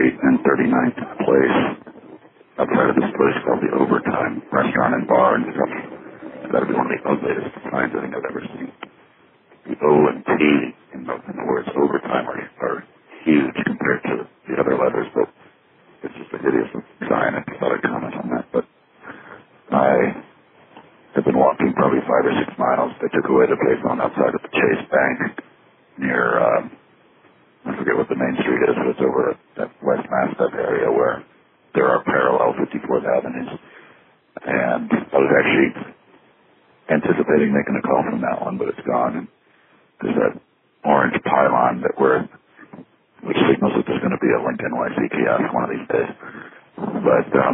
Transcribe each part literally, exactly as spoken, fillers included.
Street and thirty-ninth Place, outside of this place called the Overtime Restaurant and Bar and stuff. It's got to be one of the ugliest signs I think I've ever seen. The O and T in the, in the words overtime are, are huge compared to the other letters, but it's just a hideous sign. I thought I'd comment on that. But I have been walking probably five or six miles. They took away the payphone outside of the Chase Bank near, um, I forget what the main street is, but it's over at that West Mastiff area where there are parallel fifty-fourth Avenues. And I was actually anticipating making a call from that one, but it's gone. And there's that orange pylon that we're, which signals that there's going to be a Lincoln Y C kiosk one of these days. But, um,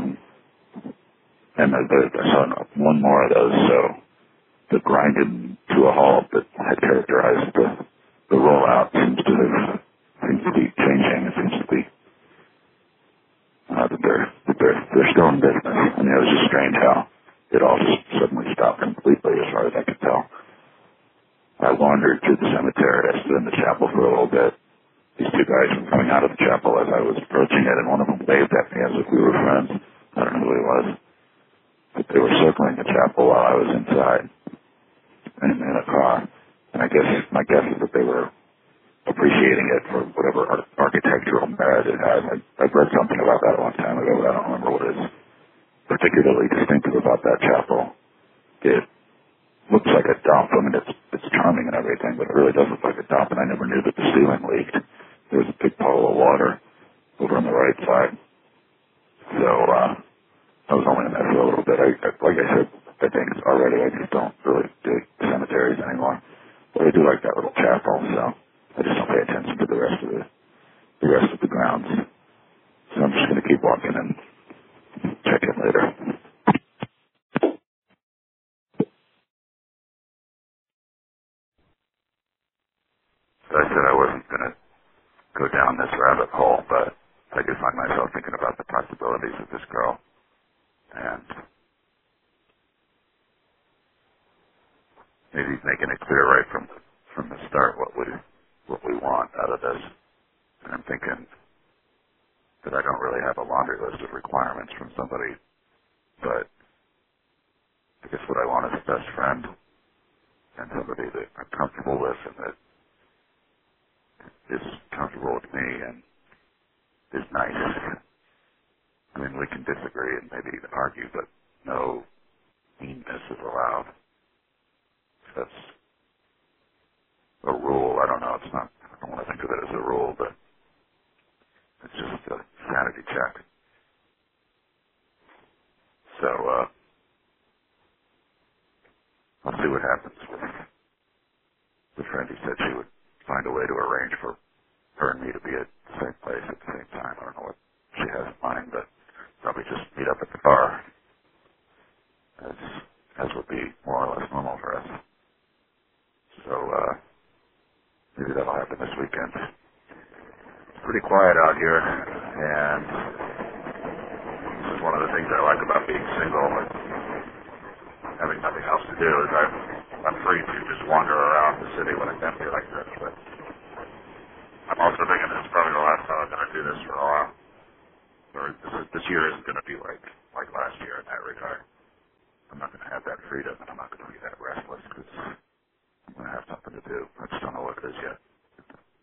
and I, I saw one more of those, so the grinded to a halt that had characterized the, the rollout seems to have, seems to be changing. It seems to be uh, that they're, that they're, they're still in business. I mean, it was just strange how it all just suddenly stopped completely as far as I could tell. I wandered through the cemetery. I stood in the chapel for a little bit. These two guys were coming out of the chapel as I was approaching it, and one of them waved at me as if we were friends. I don't know who he was. But they were circling the chapel while I was inside in, in a car. And I guess my guess is that they were appreciating it for whatever ar- architectural merit it has. I, I've read something about that a long time ago, but I don't remember what is particularly distinctive about that chapel. It looks like a dump. I mean, it's, it's charming and everything, but it really does look like a dump, and I never knew that the ceiling leaked. There was a big puddle of water over on the right side. So, uh, I was only in there for a little bit. I, I, like I said, I think already I just don't really dig cemeteries anymore. But I do like that little chapel, so I just don't pay attention to the rest of the, the rest of the grounds. So I'm just going to keep walking and check in later. So I said I wasn't going to go down this rabbit hole, but I do find myself thinking about the possibilities of this girl. And maybe making it clear right from the, from the start what we what we want out of this. And I'm thinking that I don't really have a laundry list of requirements from somebody, but I guess what I want is a best friend and somebody that I'm comfortable with and that is comfortable with me and is nice. I mean, we can disagree and maybe even argue, but no meanness is allowed. That's a rule. I don't know. It's not. I don't want to think of it as a rule, but it's just a sanity check. So uh, I'll see what happens with the friend who said she would find a way to arrange for her and me to be at the same place at the same time. I don't know what she has in mind, but probably just meet up at the bar, as as would be more or less normal for us. So uh, maybe that'll happen this weekend. It's pretty quiet out here, and this is one of the things I like about being single and having nothing else to do is I'm, I'm free to just wander around the city when it's empty like this. But I'm also thinking this is probably the last time I'm going to do this for a while. Or this, is, this year isn't going to be like like last year in that regard. I'm not going to have that freedom, and I'm not going to be that restless because I'm going to have something to do. I just don't know what it is yet.